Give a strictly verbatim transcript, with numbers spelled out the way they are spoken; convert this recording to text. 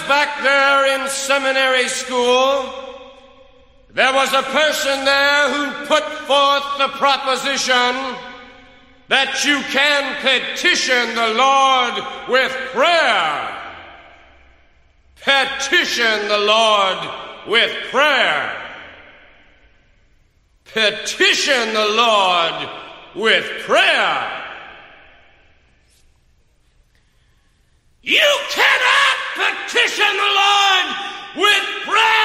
was back there in seminary school, there was a person there who put forth the proposition that you can petition the Lord with prayer. Petition the Lord with prayer. Petition the Lord with prayer. You cannot petition the Lord with prayer.